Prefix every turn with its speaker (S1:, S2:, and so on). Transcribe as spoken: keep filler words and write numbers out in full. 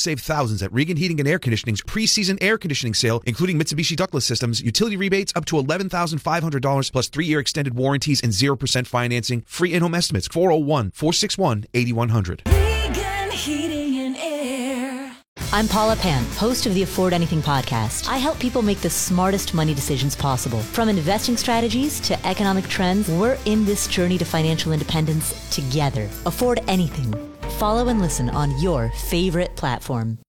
S1: save thousands at Regan Heating and Air Conditioning's preseason air conditioning sale, including Mitsubishi ductless systems, utility rebates up to eleven thousand five hundred dollars plus three-year extended warranties and zero percent financing. Free in-home estimates, four oh one, four six one, eight one zero zero.
S2: Regan Heating and Air.
S3: I'm Paula Pant, host of the Afford Anything podcast. I help people make the smartest money decisions possible. From investing strategies to economic trends, we're in this journey to financial independence together. Afford Anything. Follow and listen on your favorite platform.